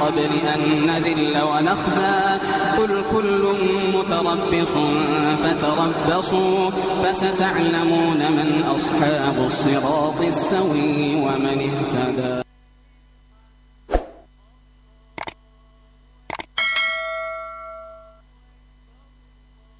قبل أن نذل ونخزى قل كل متربص فتربصوا فستعلمون من أصحاب الصراط السوي ومن اهتدى.